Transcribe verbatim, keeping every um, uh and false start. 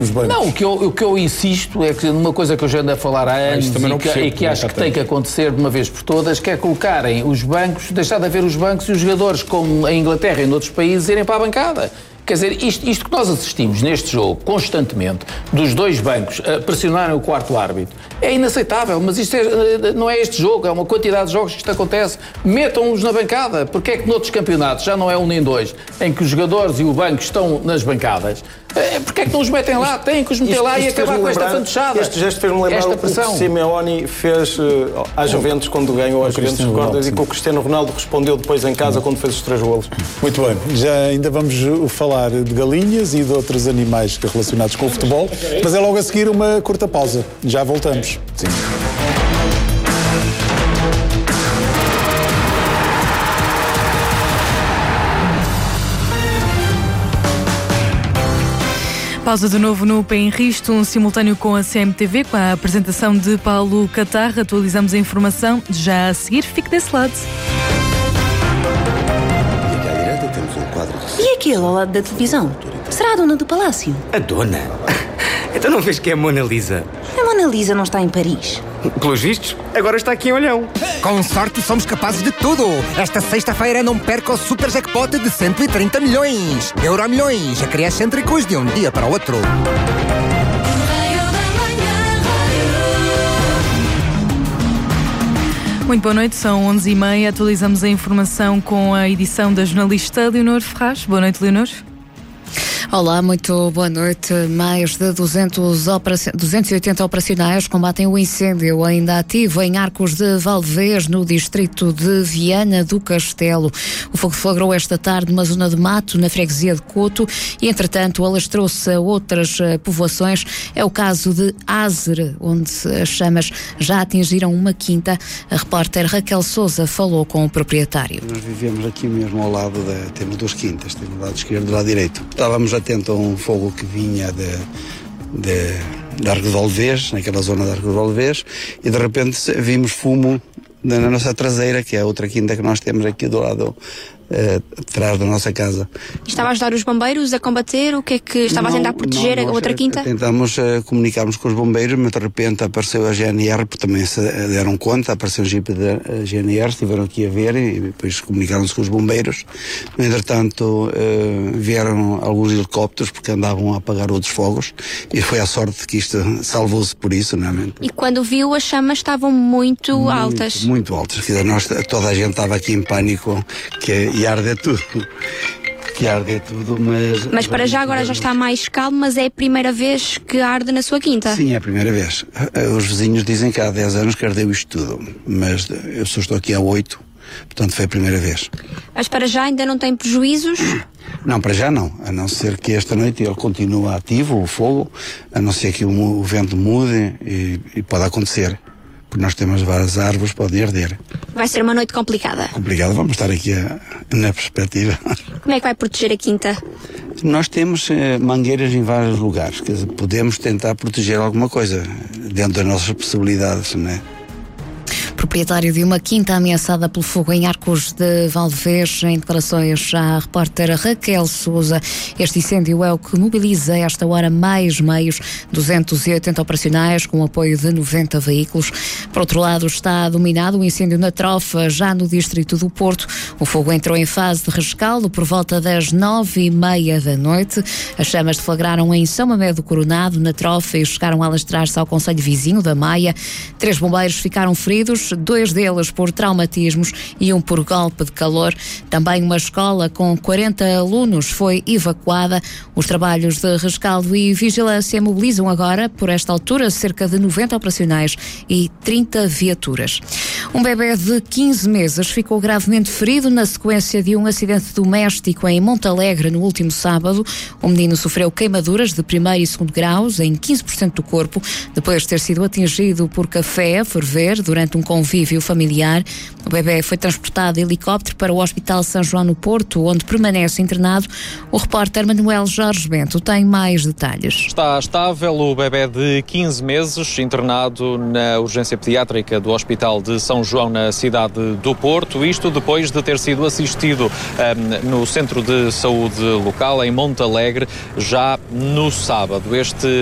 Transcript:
Não, o que, eu, o que eu insisto é que numa coisa que eu já ando a falar há anos e que, percebo, e que acho que tem que acontecer de uma vez por todas, que é colocarem os bancos, deixar de haver os bancos e os jogadores, como em Inglaterra e noutros países, irem para a bancada. Quer dizer, isto, isto que nós assistimos neste jogo, constantemente, dos dois bancos a pressionarem o quarto árbitro, é inaceitável, mas isto é, não é este jogo, é uma quantidade de jogos que isto acontece. Metam-os na bancada. Porque é que noutros campeonatos, já não é um nem dois, em que os jogadores e o banco estão nas bancadas, porque é que não os metem lá? Têm que os meter isto, lá isto e acabar com esta fantochada. Este gesto fez-me lembrar o que Simeone fez uh, à Juventus quando ganhou as Juventus Cordas e que o Cristiano Ronaldo respondeu depois em casa quando fez os três golos. Muito bem, já ainda vamos falar de galinhas e de outros animais relacionados com o futebol, mas é logo a seguir uma curta pausa. Já voltamos. Sim. Pausa de novo no Pé em Risto, um simultâneo com a C M T V, com a apresentação de Paulo Catarra. Atualizamos a informação já a seguir. Fique desse lado. E aqui à direita temos um quadro de... E aquele ao lado da televisão? Será a dona do palácio? A dona? Então não vês que é a Mona Lisa? A Mona Lisa não está em Paris. Pelos vistos, agora está aqui em Olhão. Com sorte somos capazes de tudo. Esta sexta-feira não perca o super jackpot de cento e trinta milhões. Euro milhões, acresce excêntricos de um dia para o outro. Muito boa noite, são onze e meia. Atualizamos a informação com a edição da jornalista Leonor Ferraz. Boa noite, Leonor. Olá, muito boa noite. Mais de duzentos, operaci- duzentos e oitenta operacionais combatem o incêndio ainda ativo em Arcos de Valdevez, no distrito de Viana do Castelo. O fogo flagrou esta tarde numa zona de mato, na freguesia de Coto, e entretanto alastrou-se a outras povoações. É o caso de Ázer, onde as chamas já atingiram uma quinta. A repórter Raquel Sousa falou com o proprietário. Nós vivemos aqui mesmo ao lado, da, temos duas quintas, temos o lado esquerdo e o lado direito. Estávamos atento a um fogo que vinha de, de, de Arco de Valdevez, naquela zona de Arco de Valdevez, e de repente vimos fumo na nossa traseira, que é a outra quinta que nós temos aqui do lado uh, atrás da nossa casa. Estava a ajudar os bombeiros a combater? O que é que estava não, a tentar proteger não, a outra quinta? Tentamos uh, comunicarmos com os bombeiros, mas de repente apareceu a G N R, porque também se deram conta, apareceu o Jeep da G N R, estiveram aqui a ver e depois comunicaram-se com os bombeiros. No entretanto, uh, vieram alguns helicópteros porque andavam a apagar outros fogos e foi a sorte que isto salvou-se por isso, não é? E quando viu, as chamas estavam muito, muito altas? Muito altas. Quer dizer, nós, toda a gente estava aqui em pânico, que ia arder tudo. Que arde tudo, mas... Mas para já agora já está mais calmo, mas é a primeira vez que arde na sua quinta? Sim, é a primeira vez. Os vizinhos dizem que há dez anos que ardeu isto tudo, mas eu só estou aqui há oito, portanto foi a primeira vez. Mas para já ainda não tem prejuízos? Não, para já não, a não ser que esta noite ele continue ativo, o fogo, a não ser que o, o vento mude e, e pode acontecer. Porque nós temos várias árvores, podem arder. Vai ser uma noite complicada. Complicada, vamos estar aqui a, na perspectiva. Como é que vai proteger a quinta? Nós temos eh, mangueiras em vários lugares, quer dizer, podemos tentar proteger alguma coisa dentro das nossas possibilidades, não é? Proprietário de uma quinta ameaçada pelo fogo em Arcos de Valdevez, em declarações à repórter Raquel Sousa. Este incêndio é o que mobiliza a esta hora mais meios, duzentos e oitenta operacionais, com o apoio de noventa veículos. Por outro lado, está dominado o incêndio na Trofa, já no distrito do Porto. O fogo entrou em fase de rescaldo por volta das nove e meia da noite. As chamas deflagraram em São Mamede do Coronado, na Trofa, e chegaram a alastrar-se ao concelho vizinho da Maia. Três bombeiros ficaram feridos, dois deles por traumatismos e um por golpe de calor. Também uma escola com quarenta alunos foi evacuada. Os trabalhos de rescaldo e vigilância mobilizam agora, por esta altura, cerca de noventa operacionais e trinta viaturas. Um bebê de quinze meses ficou gravemente ferido na sequência de um acidente doméstico em Montalegre no último sábado. O menino sofreu queimaduras de primeiro e segundo graus em quinze por cento do corpo, depois de ter sido atingido por café a ferver durante um convívio convívio familiar. O bebê foi transportado em helicóptero para o Hospital São João no Porto, onde permanece internado. O repórter Manuel Jorge Bento tem mais detalhes. Está estável o bebê de quinze meses, internado na urgência pediátrica do Hospital de São João, na cidade do Porto. Isto depois de ter sido assistido um, no Centro de Saúde local, em Monte Alegre, já no sábado. Este